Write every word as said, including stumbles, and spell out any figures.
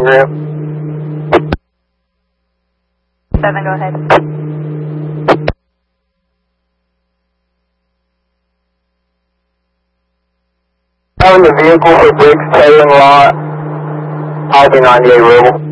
group. seven, go ahead. Having the vehicle for brakes, towing lot, Albany ninety-eight Rebel.